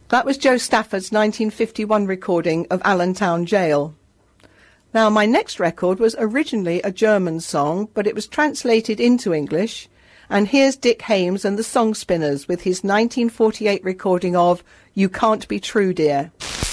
That was Joe Stafford's 1951 recording of Allentown Jail. Now, my next record was originally a German song, but it was translated into English, and here's Dick Haymes and the Song Spinners with his 1948 recording of You Can't Be True, Dear.